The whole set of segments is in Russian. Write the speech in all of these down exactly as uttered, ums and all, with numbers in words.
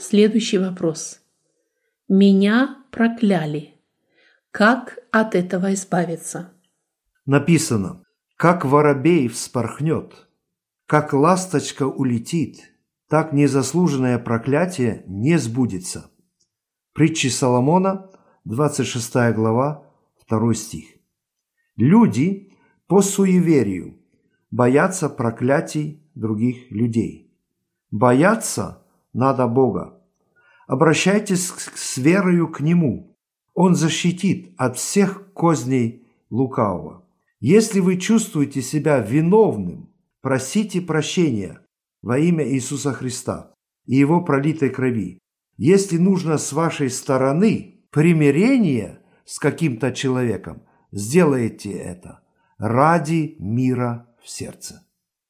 следующий вопрос. Меня прокляли. Как от этого избавиться? Написано: «Как воробей вспорхнет, как ласточка улетит, так незаслуженное проклятие не сбудется». Притчи Соломона, двадцать шестая глава, второй стих. Люди по суеверию боятся проклятий других людей. Бояться надо Бога. Обращайтесь с верою к Нему. Он защитит от всех козней лукавого. Если вы чувствуете себя виновным, просите прощения во имя Иисуса Христа и Его пролитой крови. Если нужно с вашей стороны примирение с каким-то человеком, сделайте это ради мира в сердце.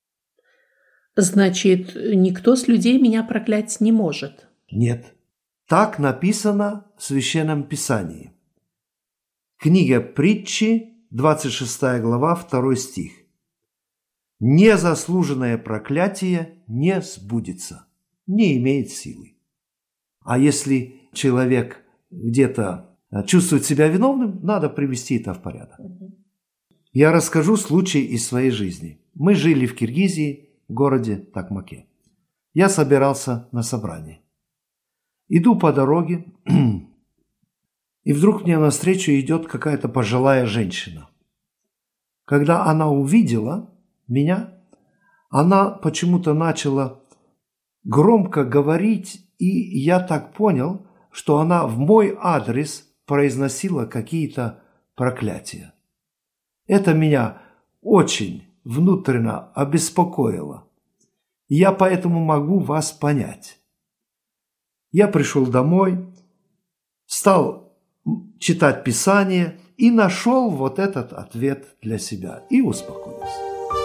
Значит, никто с людей меня проклять не может? Нет. Так написано в Священном Писании. Книга Притчи, двадцать шестая глава, второй стих. Незаслуженное проклятие не сбудется, не имеет силы. А если человек где-то чувствует себя виновным, надо привести это в порядок. Я расскажу случай из своей жизни. Мы жили в Киргизии, в городе Токмаке. Я собирался на собрание. Иду по дороге, и вдруг мне навстречу идет какая-то пожилая женщина. Когда она увидела меня, она почему-то начала громко говорить, и я так понял, что она в мой адрес произносила какие-то проклятия. Это меня очень внутренне обеспокоило. Я поэтому могу вас понять. Я пришел домой, стал читать Писание и нашел вот этот ответ для себя и успокоился.